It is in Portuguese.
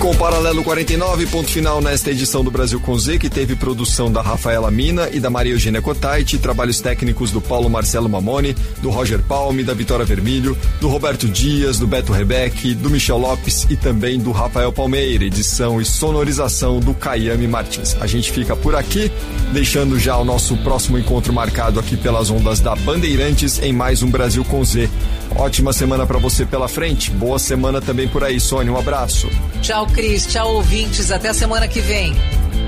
com o Paralelo 49, ponto final nesta edição do Brasil com Z, que teve produção da Rafaela Mina e da Maria Eugênia Cotaiti, trabalhos técnicos do Paulo Marcelo Mamoni, do Roger Palme, da Vitória Vermilho, do Roberto Dias, do Beto Rebeck, do Michel Lopes e também do Rafael Palmeira, edição e sonorização do Caiame Martins. A gente fica por aqui, deixando já o nosso próximo encontro marcado aqui pelas ondas da Bandeirantes em mais um Brasil com Z. Ótima semana para você pela frente, boa semana também por aí, Sônia, um abraço. Tchau, Cris, tchau, ouvintes, até a semana que vem.